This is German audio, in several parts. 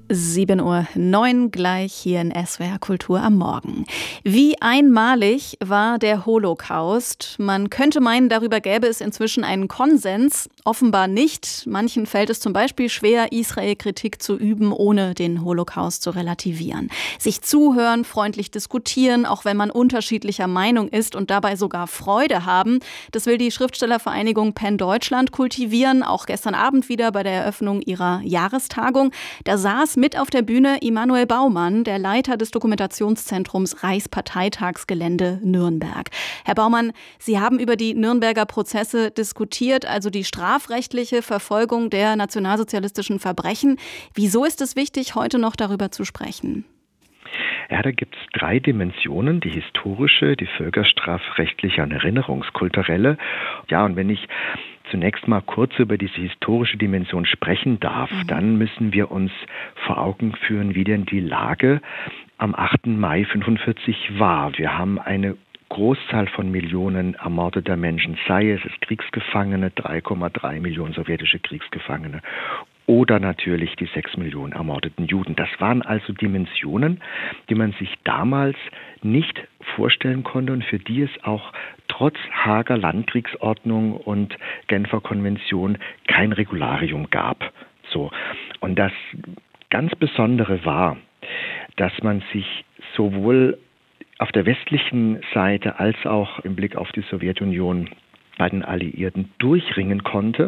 7:09 Uhr gleich hier in SWR Kultur am Morgen. Wie einmalig war der Holocaust? Man könnte meinen, darüber gäbe es inzwischen einen Konsens. Offenbar nicht. Manchen fällt es zum Beispiel schwer, Israel-Kritik zu üben, ohne den Holocaust zu relativieren. Sich zuhören, freundlich diskutieren, auch wenn man unterschiedlicher Meinung ist und dabei sogar Freude haben. Das will die Schriftstellervereinigung PEN Deutschland kultivieren. Auch gestern Abend wieder bei der Eröffnung ihrer Jahrestagung. Da saß mit auf der Bühne Immanuel Baumann, der Leiter des Dokumentationszentrums Reichsparteitagsgelände Nürnberg. Herr Baumann, Sie haben über die Nürnberger Prozesse diskutiert, also die strafrechtliche Verfolgung der nationalsozialistischen Verbrechen. Wieso ist es wichtig, heute noch darüber zu sprechen? Ja, da gibt es 3 Dimensionen, die historische, die völkerstrafrechtliche und erinnerungskulturelle. Ja, und wenn ich zunächst mal kurz über diese historische Dimension sprechen darf, dann müssen wir uns vor Augen führen, wie denn die Lage am 8. Mai 1945 war. Wir haben eine Großzahl von Millionen ermordeter Menschen, sei es Kriegsgefangene, 3,3 Millionen sowjetische Kriegsgefangene, oder natürlich die 6 Millionen ermordeten Juden. Das waren also Dimensionen, die man sich damals nicht vorstellen konnte und für die es auch trotz Haager Landkriegsordnung und Genfer Konvention kein Regularium gab. So. Und das ganz Besondere war, dass man sich sowohl auf der westlichen Seite als auch im Blick auf die Sowjetunion bei den Alliierten durchringen konnte,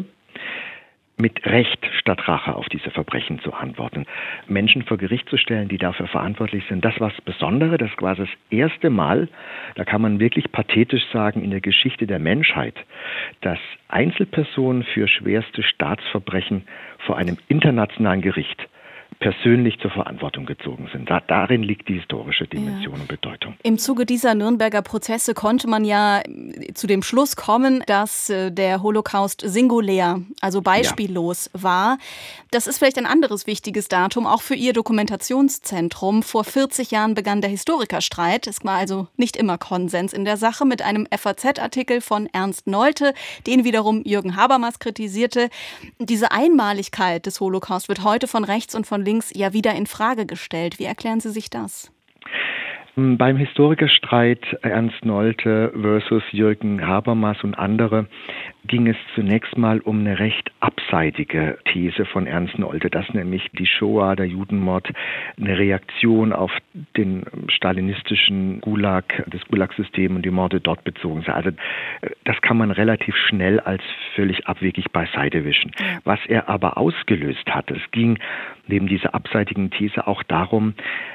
mit Recht statt Rache auf diese Verbrechen zu antworten. Menschen vor Gericht zu stellen, die dafür verantwortlich sind, das war das Besondere. Das war das erste Mal, da kann man wirklich pathetisch sagen, in der Geschichte der Menschheit, dass Einzelpersonen für schwerste Staatsverbrechen vor einem internationalen Gericht persönlich zur Verantwortung gezogen sind. Darin liegt die historische Dimension und Bedeutung. Im Zuge dieser Nürnberger Prozesse konnte man ja zu dem Schluss kommen, dass der Holocaust singulär, also beispiellos war. Das ist vielleicht ein anderes wichtiges Datum, auch für Ihr Dokumentationszentrum. Vor 40 Jahren begann der Historikerstreit. Es war also nicht immer Konsens in der Sache mit einem FAZ-Artikel von Ernst Nolte, den wiederum Jürgen Habermas kritisierte. Diese Einmaligkeit des Holocaust wird heute von rechts und von links ja wieder in Frage gestellt. Wie erklären Sie sich das? Beim Historikerstreit Ernst Nolte versus Jürgen Habermas und andere ging es zunächst mal um eine recht abseitige These von Ernst Nolte, dass nämlich die Shoah, der Judenmord, eine Reaktion auf den stalinistischen Gulag, das Gulag-System und die Morde dort bezogen sei. Also das kann man relativ schnell als völlig abwegig beiseite wischen. Was er aber ausgelöst hat, es ging neben dieser abseitigen These auch darum,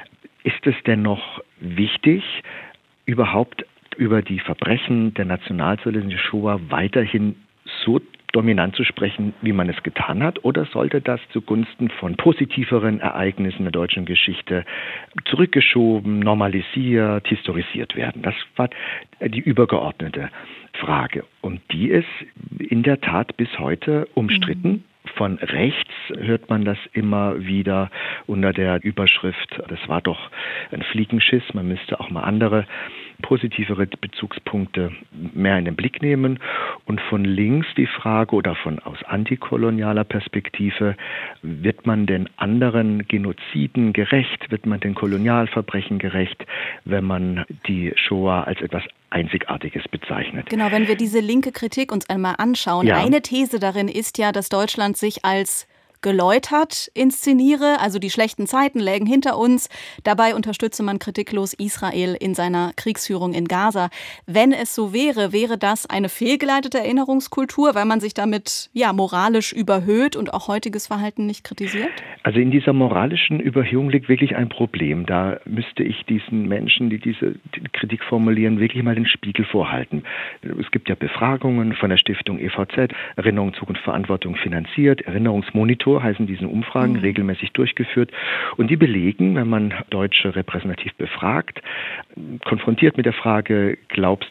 ist es denn noch wichtig, überhaupt über die Verbrechen der nationalsozialistischen Shoah weiterhin so dominant zu sprechen, wie man es getan hat? Oder sollte das zugunsten von positiveren Ereignissen der deutschen Geschichte zurückgeschoben, normalisiert, historisiert werden? Das war die übergeordnete Frage. Und die ist in der Tat bis heute umstritten. Von rechts hört man das immer wieder unter der Überschrift, das war doch ein Fliegenschiss, man müsste auch mal andere positivere Bezugspunkte mehr in den Blick nehmen. Und von links die Frage oder aus antikolonialer Perspektive, wird man den anderen Genoziden gerecht, wird man den Kolonialverbrechen gerecht, wenn man die Shoah als etwas Einzigartiges bezeichnet. Genau, wenn wir diese linke Kritik uns einmal anschauen. Ja. Eine These darin ist ja, dass Deutschland sich als geläutert inszeniere, also die schlechten Zeiten lägen hinter uns. Dabei unterstütze man kritiklos Israel in seiner Kriegsführung in Gaza. Wenn es so wäre, wäre das eine fehlgeleitete Erinnerungskultur, weil man sich damit moralisch überhöht und auch heutiges Verhalten nicht kritisiert? Also in dieser moralischen Überhöhung liegt wirklich ein Problem. Da müsste ich diesen Menschen, die diese Kritik formulieren, wirklich mal den Spiegel vorhalten. Es gibt ja Befragungen von der Stiftung EVZ, Erinnerung, Zukunft, Verantwortung finanziert, Erinnerungsmonitor heißen diesen Umfragen, regelmäßig durchgeführt. Und die belegen, wenn man Deutsche repräsentativ befragt, konfrontiert mit der Frage, glauben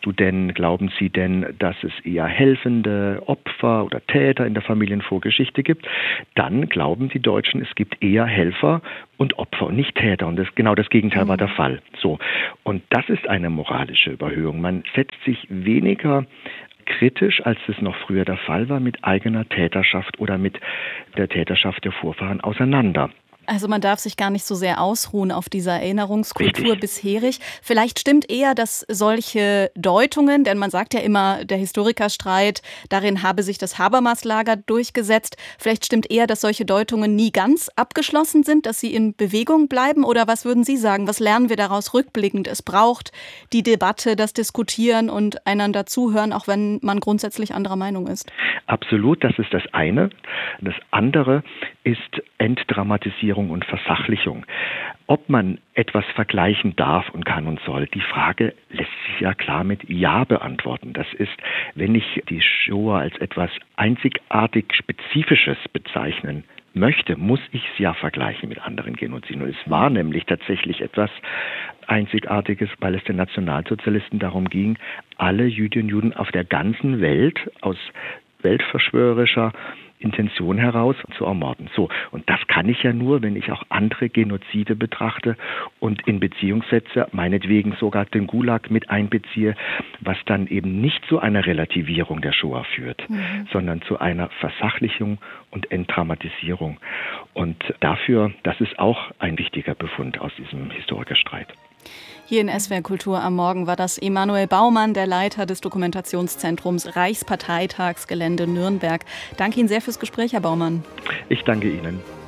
Sie denn, dass es eher helfende Opfer oder Täter in der Familienvorgeschichte gibt, dann glauben die Deutschen, es gibt eher Helfer und Opfer und nicht Täter. Und genau das Gegenteil war der Fall. So. Und das ist eine moralische Überhöhung. Man setzt sich weniger kritisch, als es noch früher der Fall war, mit eigener Täterschaft oder mit der Täterschaft der Vorfahren auseinander. Also man darf sich gar nicht so sehr ausruhen auf dieser Erinnerungskultur Richtig. bisherig. Vielleicht stimmt eher, dass solche Deutungen, denn man sagt ja immer, der Historikerstreit, darin habe sich das Habermas-Lager durchgesetzt. Vielleicht stimmt eher, dass solche Deutungen nie ganz abgeschlossen sind, dass sie in Bewegung bleiben. Oder was würden Sie sagen? Was lernen wir daraus rückblickend? Es braucht die Debatte, das Diskutieren und einander zuhören, auch wenn man grundsätzlich anderer Meinung ist. Absolut, das ist das eine. Das andere ist Entdramatisierung und Versachlichung. Ob man etwas vergleichen darf und kann und soll, die Frage lässt sich ja klar mit Ja beantworten. Das ist, wenn ich die Shoah als etwas einzigartig Spezifisches bezeichnen möchte, muss ich es ja vergleichen mit anderen Genoziden. Und es war nämlich tatsächlich etwas Einzigartiges, weil es den Nationalsozialisten darum ging, alle Jüdinnen und Juden auf der ganzen Welt aus weltverschwörerischer Intention heraus zu ermorden. So, und das kann ich ja nur, wenn ich auch andere Genozide betrachte und in Beziehung setze, meinetwegen sogar den Gulag mit einbeziehe, was dann eben nicht zu einer Relativierung der Shoah führt, sondern zu einer Versachlichung und Entdramatisierung. Und dafür, das ist auch ein wichtiger Befund aus diesem Historikerstreit. Hier in SWR Kultur am Morgen war das Emanuel Baumann, der Leiter des Dokumentationszentrums Reichsparteitagsgelände Nürnberg. Danke Ihnen sehr fürs Gespräch, Herr Baumann. Ich danke Ihnen.